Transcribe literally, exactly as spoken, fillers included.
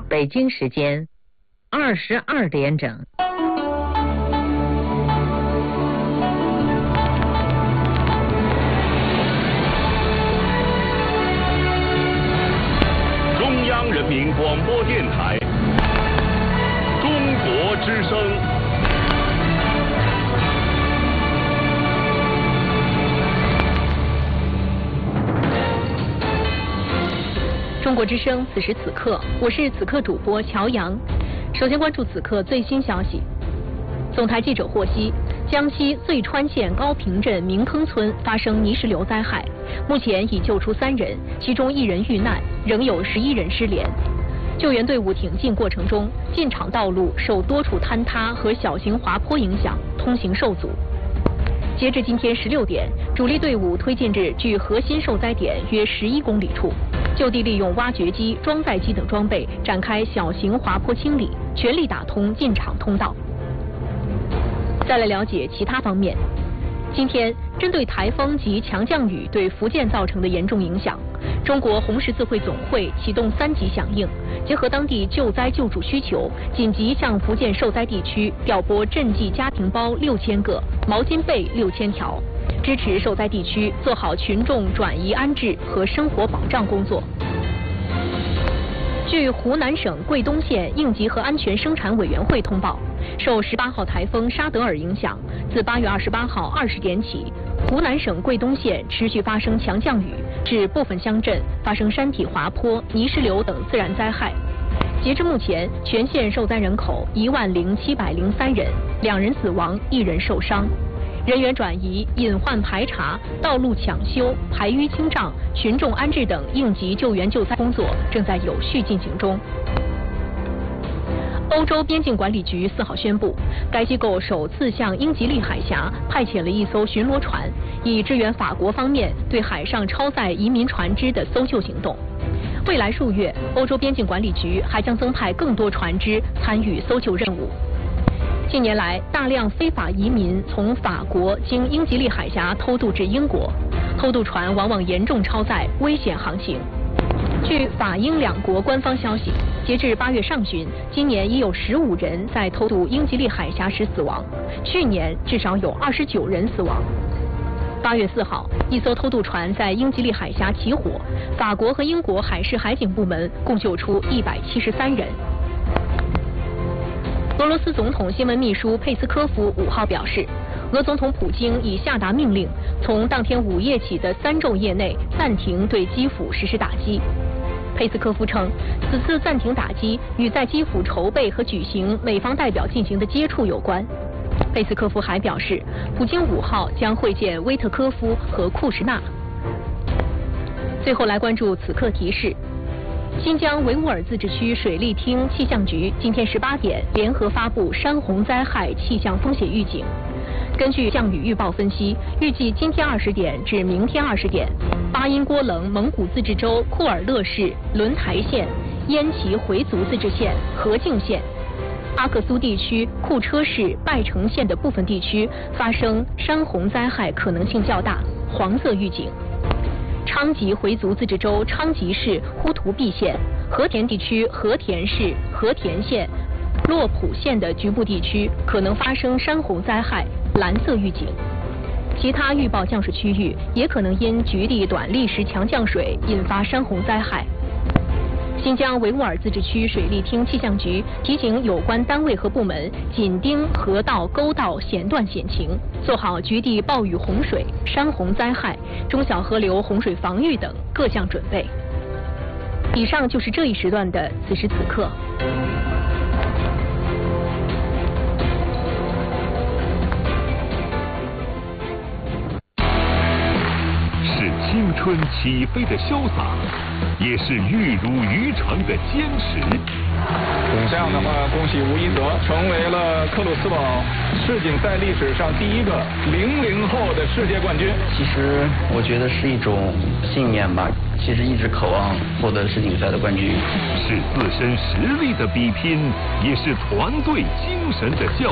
北京时间二十二点整。 中央人民广播电台中国之声。 中国之声，此时此刻，我是此刻主播乔阳。首先关注此刻最新消息。总台记者获悉，江西遂川县高坪镇明坑村发生泥石流灾害，目前已救出三人，其中一人遇难，仍有十一人失联。救援队伍挺进过程中，进场道路受多处坍塌和小型滑坡影响，通行受阻。截至今天十六点，主力队伍推进至距核心受灾点约十一公里处，就地利用挖掘机、装载机等装备展开小型滑坡清理，全力打通进场通道。再来了解其他方面。今天，针对台风及强降雨对福建造成的严重影响，中国红十字会总会启动三级响应，结合当地救灾救助需求，紧急向福建受灾地区调拨赈济家庭包六千个、毛巾被六千条，支持受灾地区做好群众转移安置和生活保障工作。据湖南省桂东县应急和安全生产委员会通报，受十八号台风沙德尔影响，自八月二十八号二十点起，湖南省桂东县持续发生强降雨，致部分乡镇发生山体滑坡、泥石流等自然灾害。截至目前，全县受灾人口一万零七百零三人，两人死亡，一人受伤。人员转移、隐患排查、道路抢修、排淤清障、群众安置等应急救援救灾工作正在有序进行中。欧洲边境管理局四号宣布，该机构首次向英吉利海峡派遣了一艘巡逻船，以支援法国方面对海上超载移民船只的搜救行动。未来数月，欧洲边境管理局还将增派更多船只参与搜救任务。近年来，大量非法移民从法国经英吉利海峡偷渡至英国，偷渡船往往严重超载，危险航行。据法英两国官方消息，截至八月上旬，今年已有十五人在偷渡英吉利海峡时死亡，去年至少有二十九人死亡。八月四号，一艘偷渡船在英吉利海峡起火，法国和英国海事海警部门共救出一百七十三人。俄罗斯总统新闻秘书佩斯科夫五号表示，俄总统普京已下达命令，从当天午夜起的三昼夜内暂停对基辅实施打击。佩斯科夫称，此次暂停打击与在基辅筹备和举行美方代表进行的接触有关。佩斯科夫还表示，普京五号将会见威特科夫和库什纳。最后来关注此刻提示。新疆维吾尔自治区水利厅气象局今天十八点联合发布山洪灾害气象风险预警。根据降雨预报分析，预计今天二十点至明天二十点，巴音郭楞蒙古自治州库尔勒市轮台县、焉耆回族自治县、和静县、阿克苏地区库车市拜城县的部分地区发生山洪灾害可能性较大，黄色预警。昌吉回族自治州昌吉市呼图壁县、和田地区和田市和田县、洛浦县的局部地区可能发生山洪灾害，蓝色预警。其他预报降水区域也可能因局地短历时强降水引发山洪灾害。新疆维吾尔自治区水利厅气象局提醒有关单位和部门紧盯河道、沟道险段险情，做好局地暴雨洪水、山洪灾害、中小河流洪水防御等各项准备。以上就是这一时段的此时此刻。 是青春起飞的潇洒，也是玉如渔船的坚持。 这样的话，恭喜吴一泽成为了克鲁斯堡世锦赛历史上第一个零零后的世界冠军。 其实我觉得是一种信念吧，其实一直渴望获得世锦赛的冠军。 是自身实力的比拼，也是团队精神的较